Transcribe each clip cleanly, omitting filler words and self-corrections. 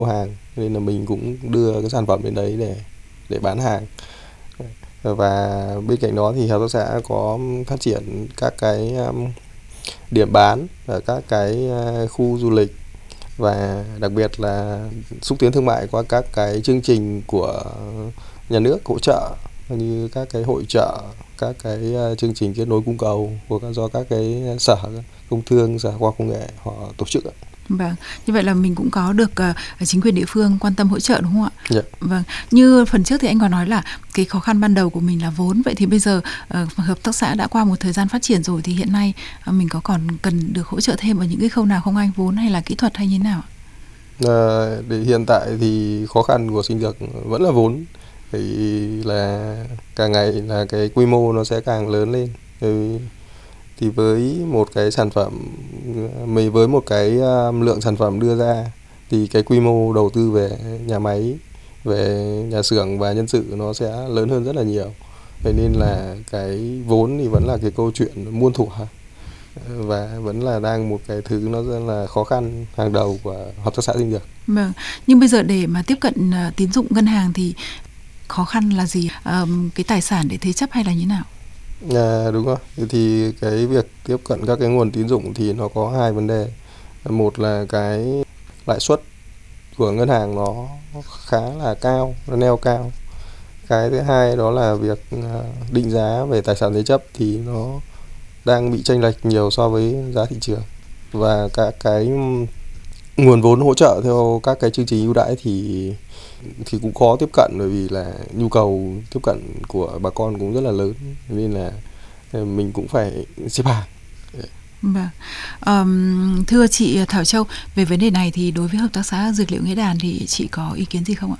hàng, nên là mình cũng đưa cái sản phẩm đến đấy để bán hàng. Và bên cạnh đó thì hợp tác xã có phát triển các cái điểm bán ở các cái khu du lịch, và đặc biệt là xúc tiến thương mại qua các cái chương trình của nhà nước hỗ trợ, như các cái hội chợ, các cái chương trình kết nối cung cầu do các cái sở công thương, sở khoa học công nghệ họ tổ chức ạ. Vâng, như vậy là mình cũng có được chính quyền địa phương quan tâm hỗ trợ đúng không ạ? Dạ. Vâng, như phần trước thì anh có nói là cái khó khăn ban đầu của mình là vốn. Vậy thì bây giờ hợp tác xã đã qua một thời gian phát triển rồi, thì hiện nay mình có còn cần được hỗ trợ thêm ở những cái khâu nào không anh? Vốn hay là kỹ thuật hay như thế nào? Để hiện tại thì khó khăn của Sinh Dược vẫn là vốn, thì là càng ngày là cái quy mô nó sẽ càng lớn lên. Thì với một cái sản phẩm, với một cái lượng sản phẩm đưa ra, thì cái quy mô đầu tư về nhà máy, về nhà xưởng và nhân sự nó sẽ lớn hơn rất là nhiều. Vậy nên là cái vốn thì vẫn là cái câu chuyện muôn thuở, và vẫn là đang một cái thứ nó rất là khó khăn hàng đầu của hợp tác xã Sinh Dược. Vâng, nhưng bây giờ để mà tiếp cận tín dụng ngân hàng thì khó khăn là gì? Cái tài sản để thế chấp hay là như nào? Đúng rồi. Thì cái việc tiếp cận các cái nguồn tín dụng thì nó có hai vấn đề. Một là cái lãi suất của ngân hàng nó khá là cao, nó neo cao. Cái thứ hai đó là việc định giá về tài sản thế chấp thì nó đang bị chênh lệch nhiều so với giá thị trường. Và các cái nguồn vốn hỗ trợ theo các cái chương trình ưu đãi thì cũng khó tiếp cận, bởi vì là nhu cầu tiếp cận của bà con cũng rất là lớn, nên là mình cũng phải xếp hàng. Vâng. Thưa chị Thảo Châu, về vấn đề này thì đối với hợp tác xã Dược liệu Nghĩa Đàn thì chị có ý kiến gì không ạ?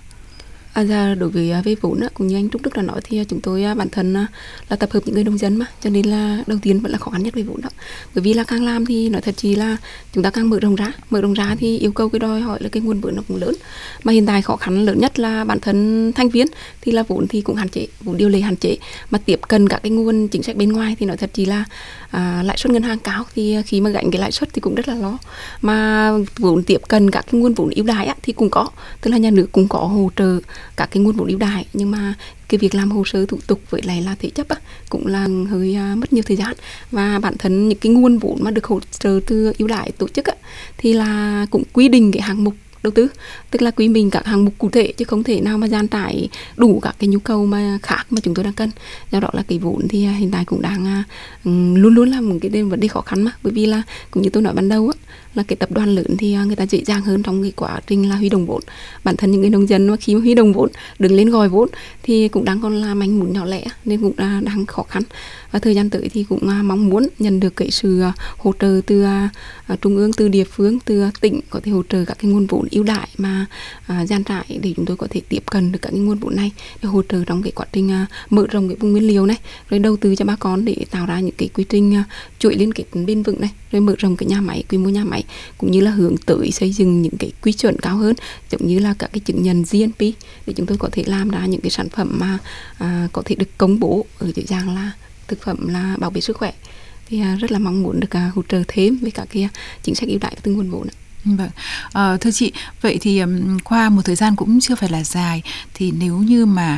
Đối với vốn cũng như anh Trúc Đức đã nói thì chúng tôi bản thân là tập hợp những người nông dân mà, cho nên là đầu tiên vẫn là khó khăn nhất về vốn đó. Bởi vì là càng làm thì nói thật chỉ là chúng ta càng mở rộng ra thì yêu cầu cái đòi hỏi là cái nguồn vốn nó cũng lớn. Mà hiện tại khó khăn lớn nhất là bản thân thành viên thì là vốn thì cũng hạn chế, vốn điều lệ hạn chế, mà tiếp cận các cái nguồn chính sách bên ngoài thì nói thật chỉ là lãi suất ngân hàng cao, thì khi mà gánh cái lãi suất thì cũng rất là lo. Mà vốn tiếp cận các cái nguồn vốn ưu đãi thì cũng có, tức là nhà nước cũng có hỗ trợ các cái nguồn vốn ưu đãi, nhưng mà cái việc làm hồ sơ thủ tục với lại là thế chấp cũng là hơi mất nhiều thời gian. Và bản thân những cái nguồn vốn mà được hỗ trợ từ ưu đãi tổ chức thì là cũng quy định cái hạng mục đầu tư, tức là quy định các hạng mục cụ thể, chứ không thể nào mà dàn trải đủ các cái nhu cầu mà khác mà chúng tôi đang cần. Do đó là cái vốn thì hiện tại cũng đang luôn luôn là một cái vấn đề khó khăn, mà bởi vì là cũng như tôi nói ban đầu là cái tập đoàn lớn thì người ta dễ dàng hơn trong cái quá trình là huy động vốn. Bản thân những người nông dân mà khi mà huy động vốn, đứng lên gọi vốn thì cũng đang còn là manh mún nhỏ lẻ, nên cũng đang khó khăn. Và thời gian tới thì cũng mong muốn nhận được cái sự hỗ trợ từ trung ương, từ địa phương, từ tỉnh, có thể hỗ trợ các cái nguồn vốn ưu đãi mà dàn trải để chúng tôi có thể tiếp cận được các cái nguồn vốn này, để hỗ trợ trong cái quá trình mở rộng cái vùng nguyên liệu này, rồi đầu tư cho bà con để tạo ra những cái quy trình chuỗi liên kết bền vững này, rồi mở rộng cái nhà máy, quy mô nhà máy, cũng như là hướng tới xây dựng những cái quy chuẩn cao hơn, giống như là các cái chứng nhận GMP, để chúng tôi có thể làm ra những cái sản phẩm mà có thể được công bố ở dưới dạng là thực phẩm là bảo vệ sức khỏe. Thì rất là mong muốn được hỗ trợ thêm với các cái chính sách ưu đãi từ nguồn vốn. Vâng. Thưa chị, vậy thì qua một thời gian cũng chưa phải là dài, thì nếu như mà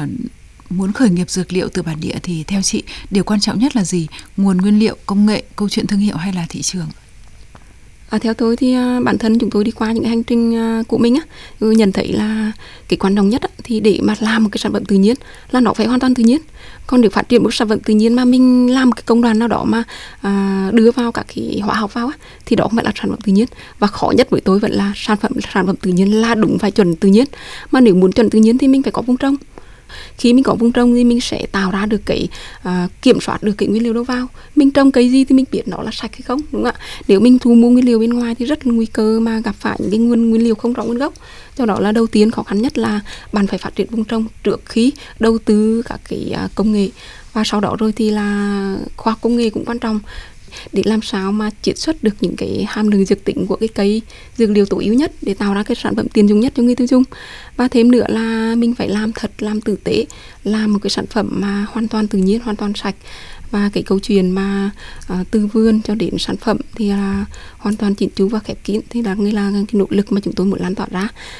muốn khởi nghiệp dược liệu từ bản địa thì theo chị điều quan trọng nhất là gì? Nguồn nguyên liệu, công nghệ, câu chuyện thương hiệu hay là thị trường? Theo tôi thì bản thân chúng tôi đi qua những hành trình của mình nhận thấy là cái quan trọng nhất thì để mà làm một cái sản phẩm tự nhiên là nó phải hoàn toàn tự nhiên. Còn để phát triển một sản phẩm tự nhiên mà mình làm một cái công đoạn nào đó mà đưa vào các cái hóa học vào thì đó không phải là sản phẩm tự nhiên. Và khó nhất với tôi vẫn là sản phẩm tự nhiên là đúng phải chuẩn tự nhiên. Mà nếu muốn chuẩn tự nhiên thì mình phải có vùng trồng. Khi mình có vùng trồng thì mình sẽ tạo ra được cái kiểm soát được cái nguyên liệu đâu vào. Mình trồng cây gì thì mình biết nó là sạch hay không, đúng không ạ? Nếu mình thu mua nguyên liệu bên ngoài thì rất là nguy cơ mà gặp phải những cái nguyên liệu không rõ nguồn gốc. Do đó là đầu tiên khó khăn nhất là bạn phải phát triển vùng trồng trước khi đầu tư các cái công nghệ, và sau đó rồi thì là khoa học công nghệ cũng quan trọng để làm sao mà chiết xuất được những cái hàm lượng dược tính của cái cây dược liệu tối ưu nhất để tạo ra cái sản phẩm tiền dùng nhất cho người tiêu dùng. Và thêm nữa là mình phải làm thật, làm tử tế, làm một cái sản phẩm mà hoàn toàn tự nhiên, hoàn toàn sạch, và cái câu chuyện mà từ vườn cho đến sản phẩm thì là hoàn toàn chỉnh chu và khép kín, thì là nghĩa là cái nỗ lực mà chúng tôi muốn lan tỏa ra.